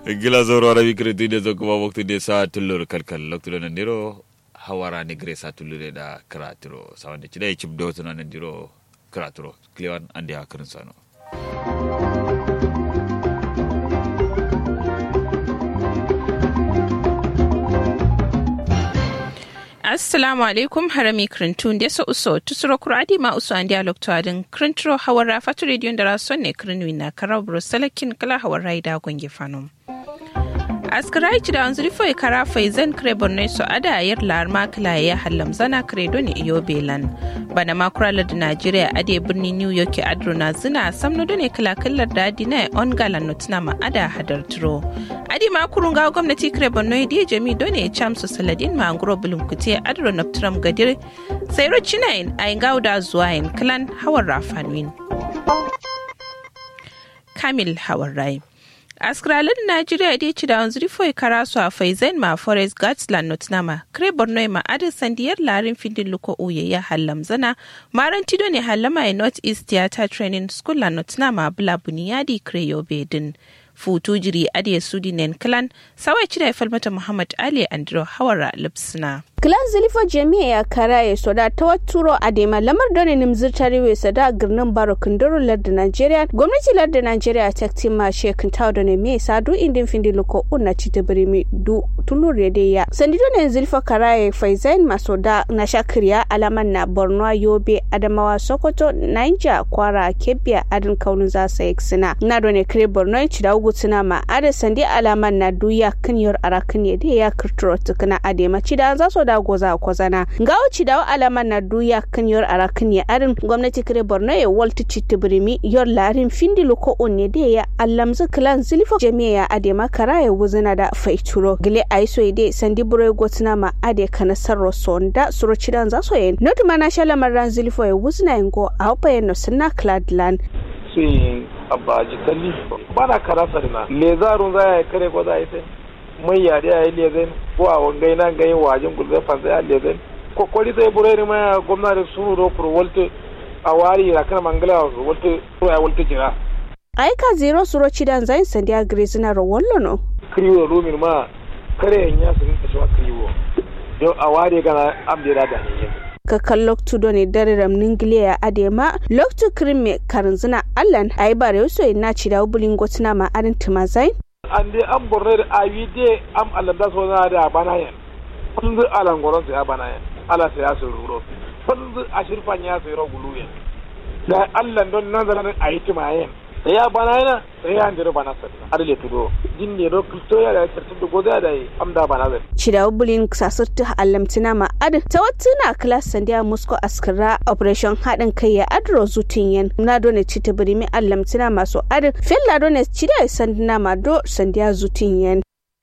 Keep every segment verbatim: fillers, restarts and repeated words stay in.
Gila zoro arabi kredi de zokuma waktu de sa tulur kalkal loktu na ndiro hawara ni gre sa tulur da kratro sawande chida chip do tuna ndiro kratro kliwan andi akrin sano. Assalamu alaikum harami krintun da sa uso tusuro kuradi ma uso an dialog to adin krintro hawara fatu radio da rason ne krinwi na karabro salakin kala hawara da gonge fanom askarai ci da an zurfo kara faizan krebon ne so ada ayar larma kala ya hallam zana kredo ne iyo belan bana makuralar da Najeriya ade birni New York adro na zina samno ne kala kallar da dina on galan notuna ma ada hadar turo adi makurun ga gwamnati krebon ne da jami done chamsu saladin ma ngro bulum kutie adro naptram gadir sai rochinain ay gauda zuwain klan hawar rafanwin Kamil Hawarai askralin Najeriya da ci da wanzuri foi karasu a faizan ma forest gatsland notnama kre borno ma adin sandiyar larin findin luko uye ya hallam zana maran tido ne hallama a north east theater training school la notnama bula buniyadi kre yobedin futu jiri adiye sudinen klan sawai ci da falmata Muhammad Ali Andro Hawara Lipsina Klan Zilifo Jami'a ya karaye soda ta waturo a dema lamar dole nimzir tarewe sada girnin baro kundoro larda Nigeria gwamnati larda Nigeria ta tima shekin tawo da ne me sadu indin findi loko unna ci birimi du tulur ya sandido ne Zilifo karaye Faizain masoda na shakriya alaman na Borno Yobe Adamawa Sokoto Niger Kwara Kebbi adin kaunun za sa yaksina na dole kire Borno ci da ugutuna ma ada sandi alaman na duya kinyor arakin ya ya kirturo tukuna adema ci da za so da goza kozana ngawo ci dawo alaman na duya kan yor arakan ya arin gwamnati kare Borno ya walti citibirimi yor larin findi loko onne de ya allamzu klan Zilifo Jami'a ya ade makara ya wuzina da faituro gile aiso ide sandi buro gotuna ma ade kana sarro sonda suro cidan za so yen not mana shala maran Zilifo ya wuzina ngo awpa yen sunna cladland sai abaji kalli bana karasa dina le zarun za ya kare goza ite mai yare ya yi lezen ko a wangai na gayin wajen gulbe fansa ya lezen ko kwari sai burere ma gwamnati suru do pro wolte a wari ra kana mangala wolte ya wolte jira aika zero suro cidan zain sandia grisina ro wollo no kriwo rumin ma kare nya su rinka shi kriwo yo a wari kana amdira da ne ka kallok tudo ne dare ramnin giliya adema loktu krimme karinzina allan ai bare so ina ci da bulin gotuna ma arin tumazain ande an borne da awide am alanda so na da bana yan kunzu alan goron sai bana yan ala sai asu ruro kunzu ashirfan ya sai ro guluyen da allan don nazarin ayiti mayen ya bana yana sai ya ndiro bana sai adale tudo jinne ro kristo ya da tartu da goda da am da bana zai cida bulin sasirtu allamtina ma ad tawattuna class sandiya musko askara operation hadin kai ya adro zutinyen na done cita birimi allamtina maso ad fella done cida sandina ma do sandiya zutinyen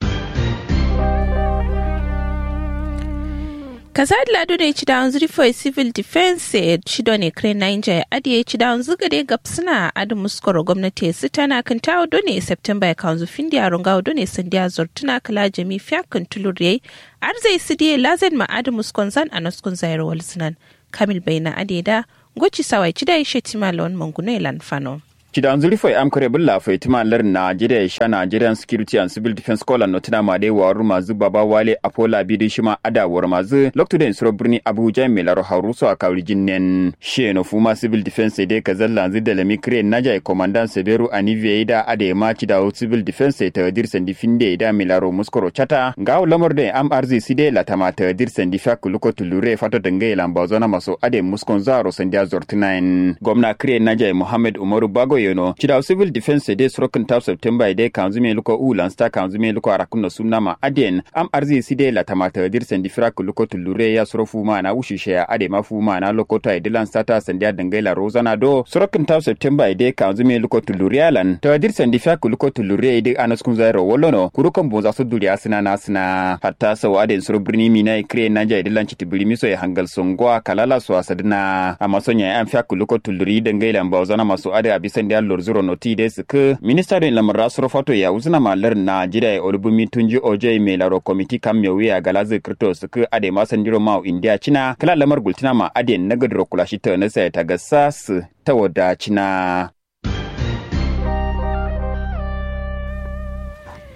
Kazad lado da ci da zuri for civil defense ci ne kren Niger adiye ci da zuga de gapsuna adu muskoro gwamnati su tana kan tawo done September ya kanzu findi a runga done sandiya zortuna kala jami fiakan tulure arzai su die lazen ma adu muskon zan anaskun zairo walsunan Kamil Baina adeda goci sawai ci da ishe timalon manguno ilan fano Cidan zurifai amkare bulla fai timalar Najeriya sha Nigerian Security and Civil Defense Corps notina ma dai waru mazu baba wale Apola bidi shima ada war mazu lokto den suro birni Abuja mai laro haruso a kawri jinnen she no fuma Civil Defense dai kazalla zu da lami kre naja commandant Severu Anivie da ade ma ci da Civil Defense ta dir sandi finde da mai laro muskoro chata ga lamar da am arzi side la tama ta dir sandi fa kuluko tulure fato dangai lamba zona maso ade muskon zaro sandi azortinain gwamna kre naja Muhammad Umaru Bago yono chida civil defense de srokin ta September de kanzume luko ulan sta kanzume luko arakun sunna ma aden am arzi side la tamata dir sendi frak luko tulure ya srofu ma na ushishe ya ade mafu ma na luko ta dilan stata sendia dangela rozana do srokin ta September de kanzume luko tulure lan ta dir sendi frak luko tulure de anaskun zairo wolono kurukan bonza su duriya sina na sina hatta saw aden sro birni mina kre nanja dilan chitibiri miso ya hangal songwa kalala so asadna amasonya am frak luko tuluri dangela mbawzana maso ade abisan da lorzuro noti des ke minister de lamra sro foto ya uzna malar na jida olubumi tunji oje me laro committee kam mewi ya galaze kritos ke ade masanjiro ma india china kala lamar gultina ma ade nagadro kulashi ta na sai ta gasas ta wada china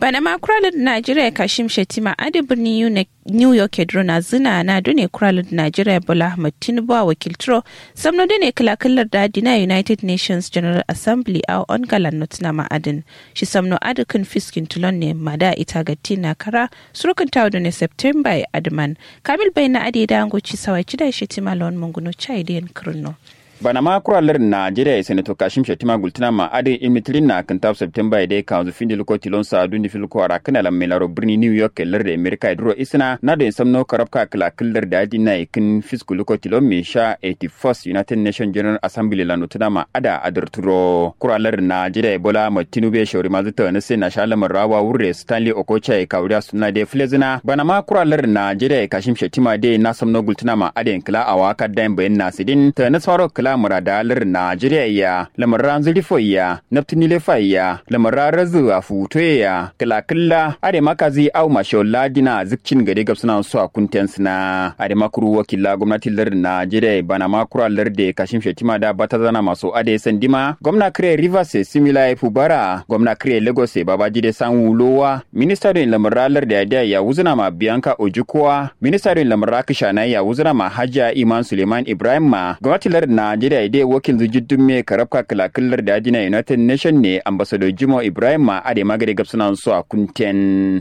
bana ma kuralin Najeriya Kashim Shettima adi birnin New York Kedrona zina na dune kuralin Najeriya Bola Ahmed Tinubu a wakiltro samno dune kalakallar da dina United Nations General Assembly a on galan notuna ma'adin shi samno adikin fiskin tulon ne mada ita gatti na kara surukan tawo dune September adman Kamil bayna adi da angoci sawai da Shettima lawan munguno chai den kurno bana ma kuralar Najeriya ya senator Kashim Shettima gultuna ma adin imitilin na kan taf September da ka zu findi luko tilon sa dundi fil ko ara kana lam melaro birni New York lar da America duro isna na da samno karabka kala killar da adin na ikin fisku luko tilon me sha eighty-first United Nations General Assembly la notuna ma ada adarturo kuralar Najeriya Bola Ahmed Tinubu shawri mazuta na sai na shalamar rawa wurre Stanley Okocha ya kawriya suna da flezina bana ma kuralar Najeriya Kashim Shettima da na samno gultuna ma adin kila awaka dan bayan nasidin ta nasfaro kila muradalar Najeriya ya lamaran zurifoya naftinile faya lamaran razu a futoya kalakilla ade makazi au masholla dina zikcin gade gabsuna su a kuntens na ade makuru wakilla gwamnati lar Najeriya bana makuru lar da Kashim Shettima da bata zana maso ade sandima gwamna kire Rivers Simila Fubara gwamna kire Lagos Babajide Sanwo-Olowa minister lamaran lar da ya wuzuna ma Bianca Ojukwa minister lamaran kishana ya wuzuna ma Hajja Iman Suleiman Ibrahim ma gwamnati lar Najeriya dai wakil zujuddun me karabka kalakallar da ajina United Nation ne ambassador Jimo Ibrahim ma ade magare gabsunan su a kunten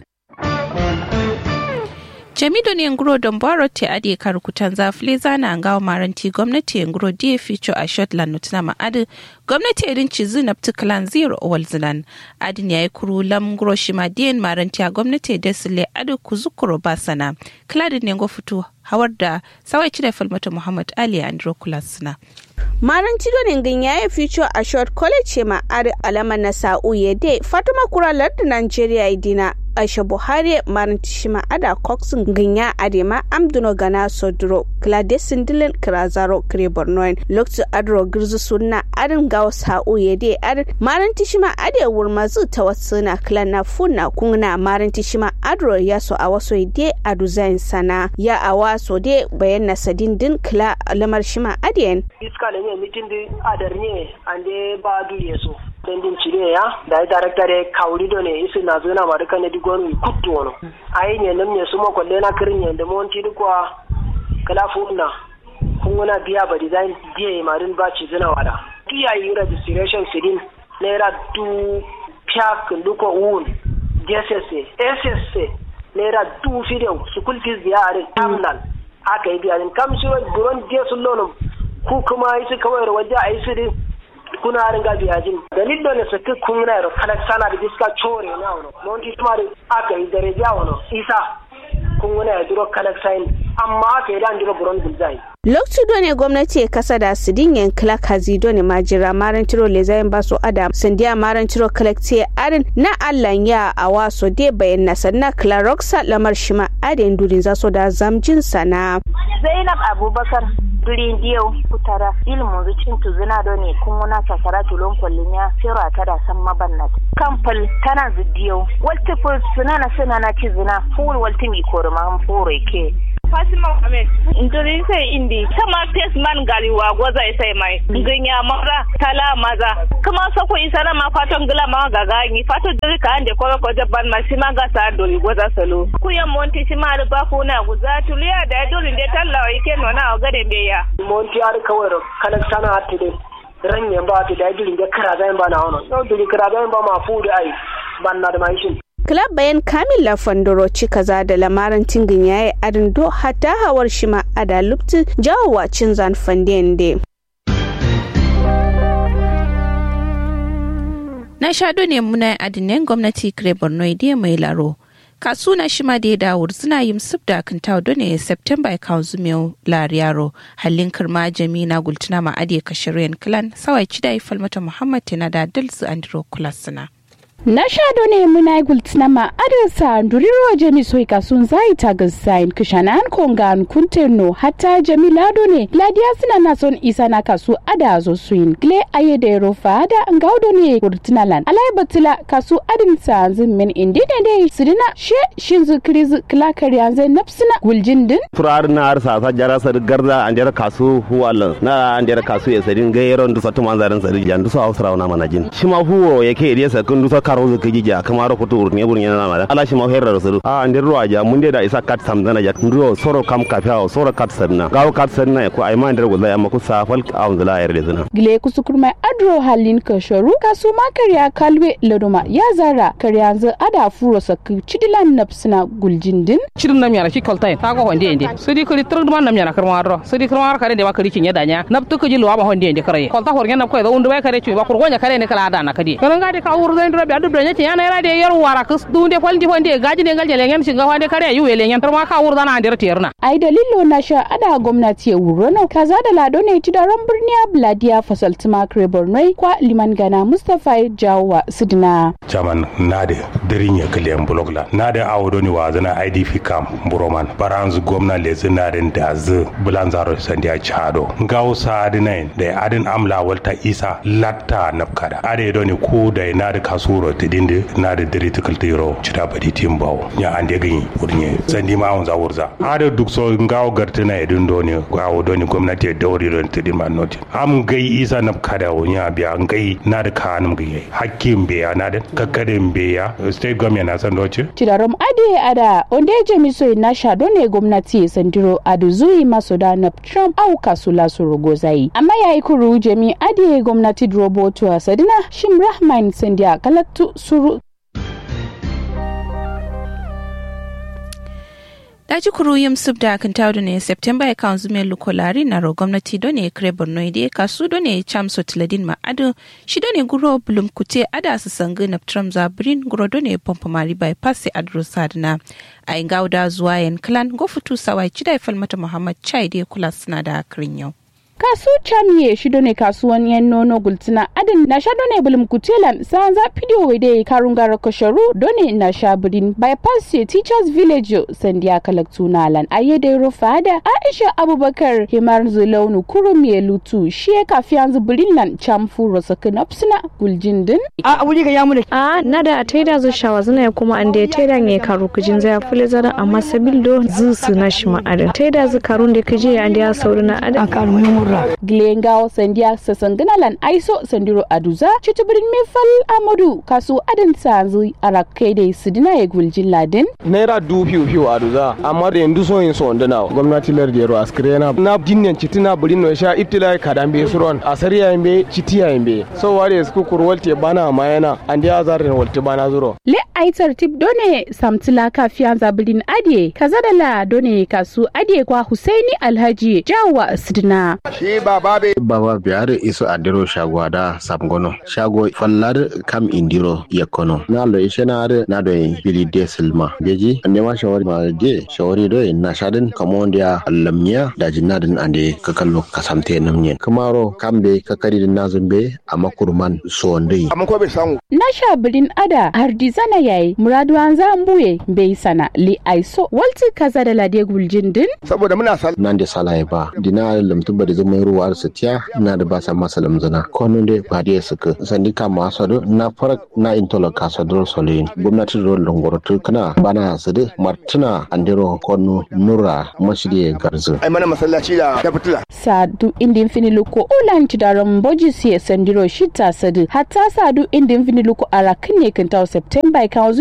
Jamido ne nguro don baro te ade karukutan zafile zana ngawa maranti gwamnati nguro die feature a Shotland nutuna ma ade gwamnati irin cizu na ptikalan zero owal zinan adin yayi kuru lam nguro shima dien maranti a gwamnati desile ade kuzukuro basana kladin ne ngo futu hawar da sawai cire falmata Muhammad Ali Andro Kulasna Maran Tido ne ya feature a Short College ma ar alama na sa'u yede Fatima Kuralar da Nigeria idina Aisha Buhari maran tishima ada Coxin ganya adema amduno gana sodro Gladys Ndilin Krazaro Krebornoin Lokto Adro Girzu Sunna arin gawa sa'u yede ar maran tishima ade wurmazu tawassuna klana funna kunna maran tishima adro yaso awaso ide aduzain sana ya awaso de bayan nasadin din kla lamar shima adiyen iska ne mitin di adarne ande badu yeso dendin cire ya da director de kauri do ne isi na zuna ma duka ne digonu kuttu wono ai ne nan ne su ma kolle na kirin ne da monti dukwa kala funna kunguna biya ba design biye ma din ba ci zuna wada kiya yi registration sidin naira du pyak duko un D S S S S naira du video school fees biya are terminal aka yi biya din kam shi buron je sun lono ku kuma isi kawai waje a isi din kuna ringa biyajin dalil da ne sake kun na ro kala sana da diska chore na wono monti tumare aka yi daraja wono isa kun na duro kala sign amma aka yi dan duro buron bulzai Lokacin da ne gwamnati kasa da sidin yan Clark Hazido ne majira maran tiro lezayin baso adam sandiya maran tiro collecte arin na Allah ya awaso de bayan na sanna Claroksa lamar shima adin durin zaso da zamjin sana Zainab Abubakar durin diyau kutara ilmu zucin tuzuna do ne kun wana kasara tulon kwallinya sira ta da san mabannat kampal tana zidiyau walti ful sunana sunana cizuna ful walti mi korma fure ke Fatima Ahmed nduri sai indi kama test man galiwa goza sai mai nganya mara tala maza kuma sako isana ma fatan gila ma gaga ni fatan duri ka ande ko ko jabban ma sima ga sa dori goza salo ku ya monti sima da ba ku na guza tuliya da dori de tallawa yake nona ga de beya monti ar kawai kana sana atude ranye ba ta da duri da kara zai ba na wono no duri kara zai ba ma fu da ai ban na da mai shin Club bayan Kamila Fandoro kaza da lamarin tingin yayi arindo hatta hawar shi ma ada lupti jawowa cin zan fandende. Na shado ne muna adinin gwamnati kire Borno idiya mai laro. Kasuna shi ma da ya dawo suna yin sub da kan tawo ne September ya kawo zumiyau lariyaro halin kirma Jamina Gultuna ma adiya kashirin clan sawai cida falmata Muhammad tana da dalsu andro kulasuna. Na shado ne muna gultina ma adarsa duriro jami soy kasun zai ta gasain kishanan kongan kunterno hatta jamilado ne ladiya suna na son isa na kasu ada zo suin gle aye de rofa da ngaudo ne gultina lan alai batila kasu adin sa min indine de sidina she shinzu kriz klakari anze nafsina guljin din turar na arsa sa jara sar garda andera kasu huwal na andera kasu ya sadin gairon du satu manzarin sari jandu so ausra na manajin shima huwo yake iriya sakun du karo zu kiji ja kamaro futu urne burne na ma ala shi ma herra su a ande ruwa ja mun da isa kat samdana ja ndo soro kam kafa soro kat sanna gawo kat sanna ko ai ma ndar golla amma ku safal aunzula yar da zina gile kusukurma adro halin kasharu kasu ma karya kalwe ladoma ya zara karya zu ada furo sakku cidilan nafsina guljindin cidum nam yana ki koltai ta go honde inde sudi kuri trud man nam yana karma ro sudi karma kare de makari kinya danya nabtu ko jilu ba honde inde kare kolta horgen nam ko do undu bay kare ci ba kurgonya kare ne kala dana kadi kan ngade ka wur zain robe adu donya ci yana yana de yar wara kus dunde faldi honde gaji ne galje lengen ci gawa de kare yu lengen tarma ka wur dana ande terna ai dalilo na sha ada gwamnati ya wuro na kaza da lado ne ci da ran birniya bladiya fasaltima kare borno kwa liman gana mustafa jawa sidina chaman nade derinya kalem blogla nade awodo ni wazana I D P kam buroman baranzu gwamna le zinarin da zu bulanzaro sandiya chado ngaw sadinain da adin amla walta isa latta napkada ade doni ko da na da kasuro tidinde na da diri tikaltiro chita badi timbawo nya ande gani urnye sandi ma on zawurza ade duk so ngaw gartina edun doni ngaw doni gwamnati dawri don tidin ma noti am gai isa napkada wonya biya ngai na da kanum gai hakkim biya na da kakkadin biya state government na san doce tidarom ade ada onde jemiso na shado ne gwamnati sandiro aduzui masoda na Trump au kasula surugo zai amma yayi kuru jemi ade gwamnati droboto sadina shim rahman sandiya kalatu suru daji kuru yim subda kan tawdo ne September ya kan zume lukolari na ro gwamnati do ne kre Borno ide kasu do ne chamso tiladin ma ado shi do ne guro bulum kute ada su sanga na Trump zabrin guro do ne pompa mari bypass adro sadna ai gauda zuwa yan clan go futu sawai chidai falmata Muhammad Chai de kula suna da krinyo kasu chamiye shido ne kasuwan yan nono gultina adin na sha done bulum kutelan sanza video wede karungara kosharu done na sha budin bypass teachers village sandiya kalaktuna lan ayede rofada Aisha Abubakar himar zulaunu kurumiye lutu shiye kafiyan zubulin lan chamfu rosakinopsina guljindin a abuli ga yamu da a nada a taida zu shawazuna kuma ande taida ne karu kujin zaya fule zara amma sabildo zusu na shi ma'adin taida zu karun da kije ande ya sauruna adin a karu Glengaw sandiya sasangana lan aiso sandiro aduza chitubirin mefal amadu kasu adin sanzu arakai da sidina ya guljin ladin naira du fiu fiu aduza amma da yanzu so yin so ndana gwamnati lar jero askrena na jinnan chitina burin no sha ibtila kadambe suron asariya yambe chitiya yambe so ware su kurwalte bana mayana andi azarin walte bana zuro le aitar tip done samtila kafiyan zabulin adie kazadala done kasu adie kwa Husaini Alhaji Jawa sidina shi baba be baba biyar iso adiro shago da samgono shago fallar kam indiro yakono na lo ishenare na do bili de silma beji ande ma shawari ma de shawari do na shadin kamondia lamnya da jinnadin ande kakallo kasamte namnyen kamaro kambe kakari din nazumbe amma kurman so ndai amma ko be samu na shabulin ada har dizana yayi muradu an zambuye bai sana li aiso walti kaza da lade guljindin saboda muna sal nan da salai ba dina lamtuba da zama ruwa da satiya na da ba sa masa lamzana kono de ba da suka sandika masu do na farak na intola kasa do solin gwamnati do longorotu kana bana sade martuna andero kono nura mashide garzu ai mana masallaci da da fitila sadu indin finiluko ulanti daram boji siye sandiro shita sadu hatta sadu indin finiluko arakin ne kan taw September ka